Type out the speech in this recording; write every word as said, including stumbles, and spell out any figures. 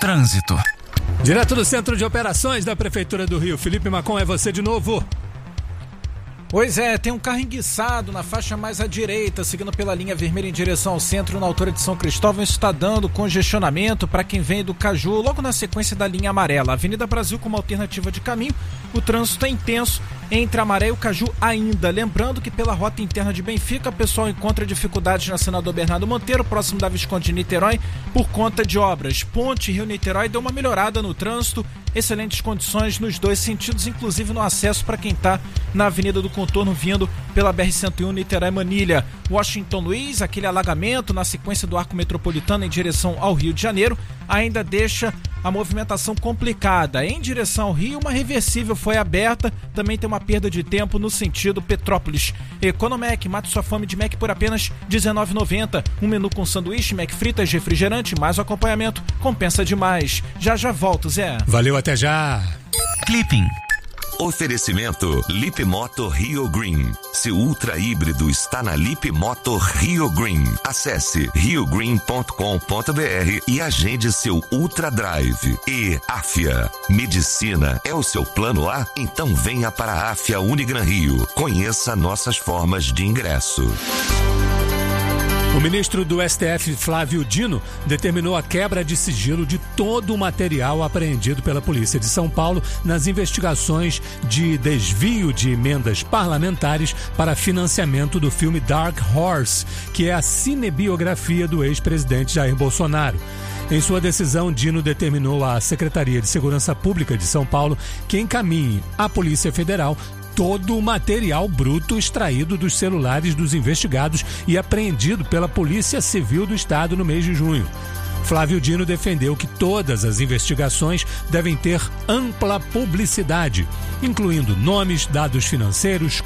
Trânsito. Direto do Centro de Operações da Prefeitura do Rio, Felipe Macon, é você de novo. Pois é, tem um carro enguiçado na faixa mais à direita, seguindo pela linha vermelha em direção ao centro, na altura de São Cristóvão. Isso está dando congestionamento para quem vem do Caju, logo na sequência da linha amarela. Avenida Brasil como alternativa de caminho, o trânsito é intenso entre a Maré e o Caju ainda. Lembrando que pela rota interna de Benfica, o pessoal encontra dificuldades na Senador Bernardo Monteiro, próximo da Visconde de Niterói, por conta de obras. Ponte Rio-Niterói deu uma melhorada no trânsito, excelentes condições nos dois sentidos, inclusive no acesso para quem está na Avenida do Contorno vindo pela B R cento e um Niterói-Manilha. Washington Luiz, aquele alagamento na sequência do Arco Metropolitano em direção ao Rio de Janeiro, ainda deixa a movimentação complicada. Em direção ao Rio, uma reversível foi aberta, também tem uma perda de tempo no sentido Petrópolis. Economec, mate sua fome de Mac por apenas dezenove reais e noventa centavos. Um menu com sanduíche, Mac fritas, refrigerante, mais o acompanhamento, compensa demais. Já já volto, Zé. Valeu, até já. Clipping. Oferecimento Lip Moto Rio Green. Seu ultra híbrido está na Lip Moto Rio Green. Acesse rio green ponto com ponto b r e agende seu Ultra Drive. E Afia. Medicina é o seu plano A? Então venha para a Afia Unigran Rio. Conheça nossas formas de ingresso. O ministro do S T F, Flávio Dino, determinou a quebra de sigilo de todo o material apreendido pela Polícia de São Paulo nas investigações de desvio de emendas parlamentares para financiamento do filme Dark Horse, que é a cinebiografia do ex-presidente Jair Bolsonaro. Em sua decisão, Dino determinou à Secretaria de Segurança Pública de São Paulo que encaminhe à Polícia Federal todo o material bruto extraído dos celulares dos investigados e apreendido pela Polícia Civil do Estado no mês de junho. Flávio Dino defendeu que todas as investigações devem ter ampla publicidade, incluindo nomes, dados financeiros,